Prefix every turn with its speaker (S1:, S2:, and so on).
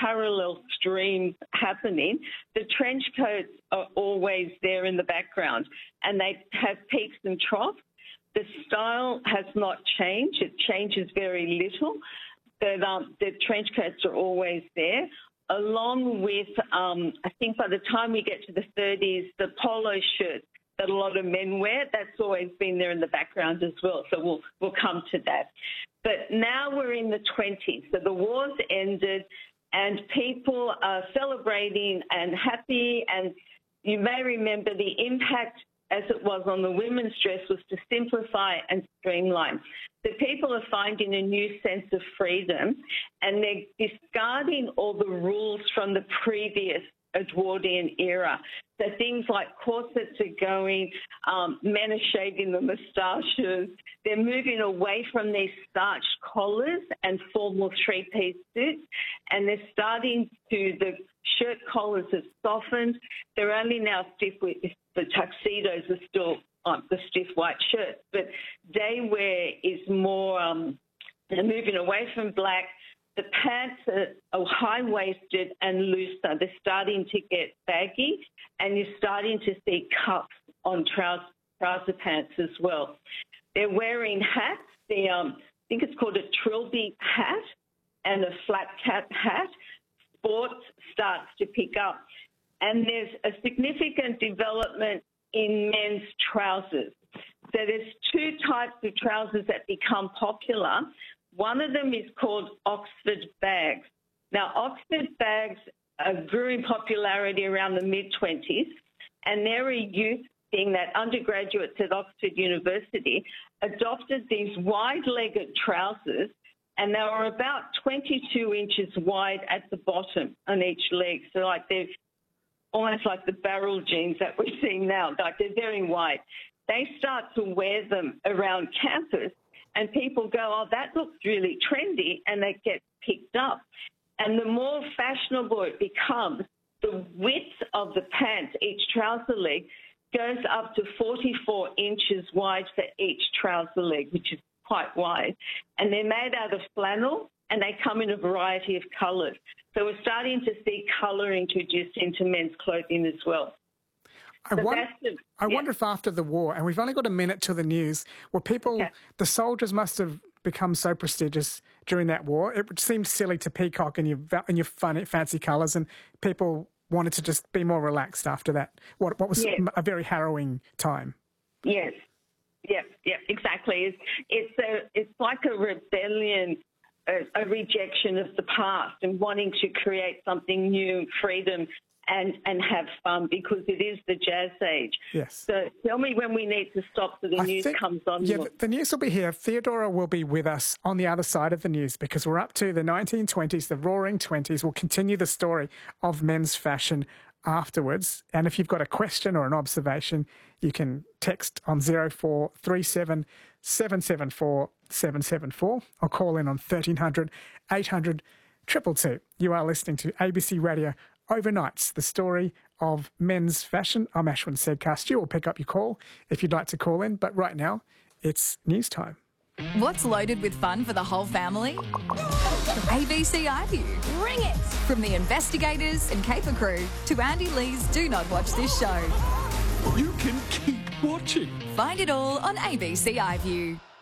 S1: parallel streams happening, the trench coats are always there in the background, and they have peaks and troughs. The style has not changed. It changes very little, but the trench coats are always there, along with, I think by the time we get to the 30s, the polo shirts that a lot of men wear, that's always been there in the background as well. So we'll come to that. But now we're in the 20s. So the war's ended and people are celebrating and happy. And you may remember the impact as it was on the women's dress was to simplify and streamline. The people are finding a new sense of freedom and they're discarding all the rules from the previous Edwardian era. So things like corsets are going, men are shaving the moustaches. They're moving away from these starched collars and formal three-piece suits, and they're starting to, the shirt collars have softened. They're only now stiff with the tuxedos are still the stiff white shirts, but day wear is more, they're moving away from black. The pants are high-waisted and looser. They're starting to get baggy, and you're starting to see cuffs on trouser pants as well. They're wearing hats. I think it's called a trilby hat and a flat cap hat. Sports starts to pick up. And there's a significant development in men's trousers. So there's two types of trousers that become popular. One of them is called Oxford bags. Now, Oxford bags grew in popularity around the mid-20s, and they're a youth thing that undergraduates at Oxford University adopted these wide-legged trousers, and they were about 22 inches wide at the bottom on each leg. So like they're almost like the barrel jeans that we're seeing now. Like they're very wide. They start to wear them around campus, and people go, oh, that looks really trendy, and they get picked up. And the more fashionable it becomes, the width of the pants, each trouser leg, goes up to 44 inches wide for each trouser leg, which is quite wide. And they're made out of flannel, and they come in a variety of colours. So we're starting to see colour introduced into men's clothing as well.
S2: I wonder if after the war, and we've only got a minute till the news, were people, the soldiers must have become so prestigious during that war. It seemed silly to peacock in your fancy colours, and people wanted to just be more relaxed after that. What was a very harrowing time.
S1: Yes. Yep, exactly. It's like a rebellion, a rejection of the past and wanting to create something new, freedom, and have fun, because it is the jazz age.
S2: Yes.
S1: So tell me when we need to stop so the news comes on.
S2: Yeah, the news will be here. Theodora will be with us on the other side of the news, because we're up to the 1920s, the roaring 20s. We'll continue the story of men's fashion afterwards. And if you've got a question or an observation, you can text on 0437 774 774 or call in on 1300 800 222. You are listening to ABC Radio Overnights, the story of men's fashion. I'm Ashwin Sedkar. You will pick up your call if you'd like to call in, but right now it's news time.
S3: What's loaded with fun for the whole family? ABC iView. Bring it! From the investigators and Caper crew to Andy Lee's Do Not Watch This Show.
S4: You can keep watching.
S3: Find it all on ABC iView.